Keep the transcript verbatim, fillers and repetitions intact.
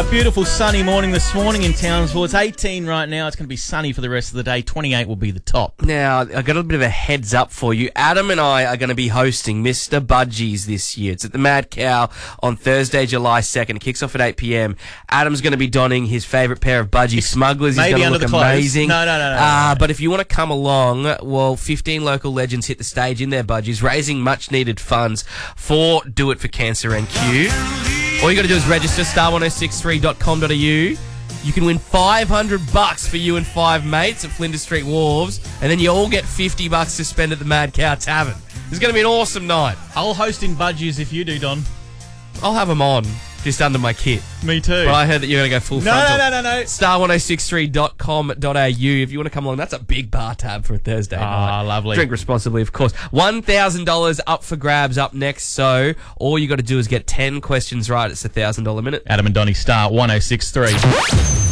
A beautiful sunny morning this morning in Townsville. It's eighteen right now. It's going to be sunny for the rest of the day. twenty-eight will be the top. Now, I got a bit of a heads up for you. Adam and I are going to be hosting Mister Budgies this year. It's at the Mad Cow on Thursday, July second. It kicks off at eight p.m. Adam's going to be donning his favourite pair of budgie smugglers. He's Maybe going to under look the clothes. amazing. No, no, no, no, uh, no, no. But if you want to come along, well, fifteen local legends hit the stage in their budgies, raising much-needed funds for Do It for Cancer N Q. All you got to do is register, star one oh six three dot com dot a u. You can win five hundred bucks for you and five mates at Flinders Street Wharves, and then you all get fifty bucks to spend at the Mad Cow Tavern. It's going to be an awesome night. I'll host in Budgies if you do, Don. I'll have them on, just under my kit. Me too. But I heard that you're going to go full No, frontal. no, no, no, no. star one oh six three dot com dot a u if you want to come along. That's a big bar tab for a Thursday night. Ah, lovely. Drink responsibly, of course. one thousand dollars up for grabs up next, so all you got to do is get ten questions right. It's a one thousand dollars minute. Adam and Donnie, star one oh six three.